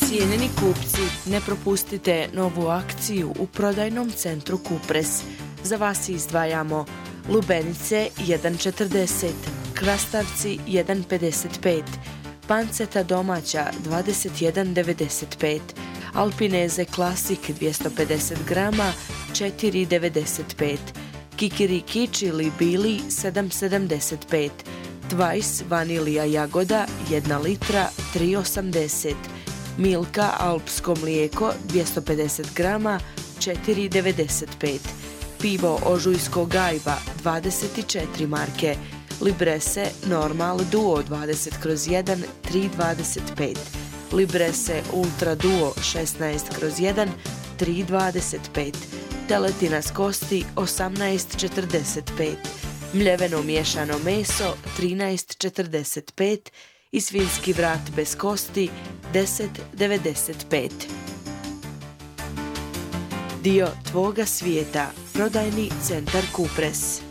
Cijenjeni kupci, ne propustite novu akciju u prodajnom centru Kupres. Za vas izdvajamo lubenice 1,40, krastavci 1,55, panceta domaća 21,95, alpineze klasik 250 grama 4,95, kikiriki čili bili 7,75, Twice vanilija jagoda 1 litra 3,80, Milka alpsko mlijeko 250 grama 4,95, pivo Ožujsko gajba 24 marke, Librese Normal Duo 20/1 3,25, Librese Ultra Duo 16/1 3,25, teletina s kosti 18,45, mljeveno miješano meso 13,45 i svinjski vrat bez kosti 10,95. Dio tvoga svijeta, prodajni centar Kupres.